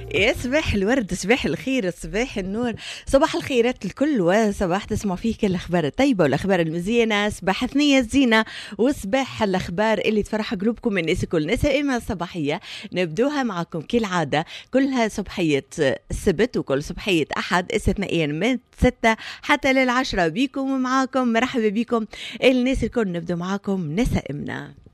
يا صباح الورد، صباح الخير، صباح النور، صباح الخيرات الكل، وصباح تسمعوا فيه كل الأخبار الطيبة والأخبار المزيانة، صباح ثنية الزينة، وصباح الأخبار اللي تفرح قلوبكم من الناس الكل. نسائمة الصباحية نبدوها معكم كالعادة، كلها صبحية السبت وكل صبحية أحد استثنائيا من 6 حتى لل10 بيكم ومعاكم. مرحبا بكم الناس الكل، نبدو معاكم نسائمنا.